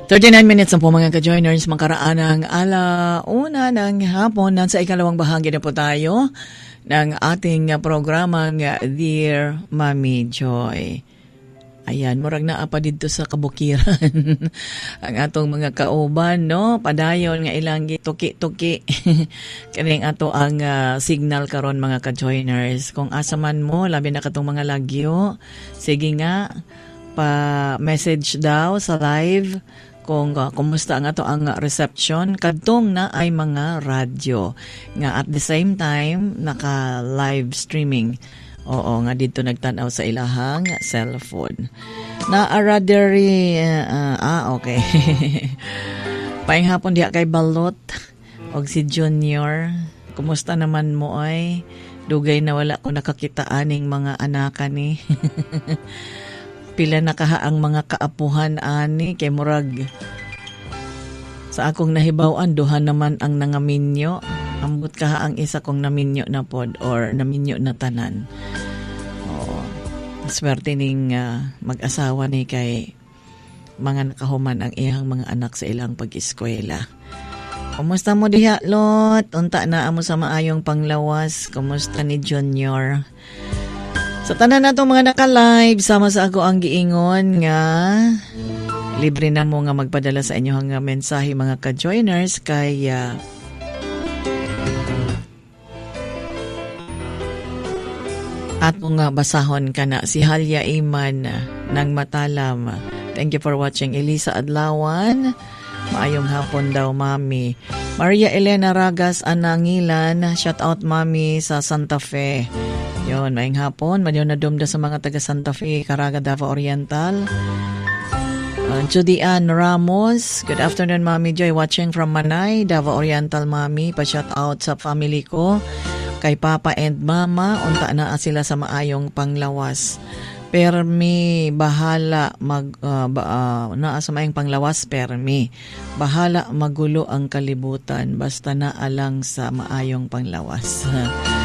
39 minutes na po mga ka-joiners, makaraan ng alauna ng hapon. Nasa ikalawang bahagi na po tayo ng ating programang Dear Mami Joy. Ayan, murag na apa dito sa kabukiran ang atong mga kauban, no? Padayon nga ilang tuki-tuki. Kaning ato ang signal karon mga ka-joiners. Kung asa man mo, labi na katong mga lagyo, sige nga, pa-message daw sa live kung kumusta ang ato ang reception kadtong na ay mga radyo nga at the same time naka live streaming. Oo nga dito nagtanaw sa ilahang cellphone na araderi okay. Paing hapon diha kay Balot og si Junior, kumusta naman mo ay dugay na wala ko nakakita aning mga anakan ni. Pila na kaha ang mga kaapuhan ani kay murag sa akong nahibaw-an duha naman ang nangaminyo. Ambot kaha ang isa kong naminyo na pod or naminyo na tanan. Oo. Swerte ning mag-asawa ni kay mga nakahuman ang iyang mga anak sa ilang pag-eskwela. Kumusta mo diha, Lot? Unta na amo sa maayong panglawas. Kumusta ni Junior? Sa tanan na itong mga naka-live, sama sa ako ang giingon nga libre na mo nga magpadala sa inyo nga mensahe mga ka-joiners kaya ato nga basahon ka na si Halya Iman ng Matalam. Thank you for watching. Elisa Adlawan, maayong hapon daw mami. Maria Elena Ragas Anangilan, shout out mami sa Santa Fe. Yon, maayong hapon. Madyo na dumda sa mga taga Santa Fe, Caraga, Davao Oriental. Judy Ann Ramos, good afternoon Mami Joy, watching from Manay, Davao Oriental Mami. Pa-shout out sa family ko, kay Papa and Mama. Unta na sila sa maayong panglawas. Permi, bahala naa sa maayong panglawas, permi. Bahala magulo ang kalibutan, basta na alang sa maayong panglawas.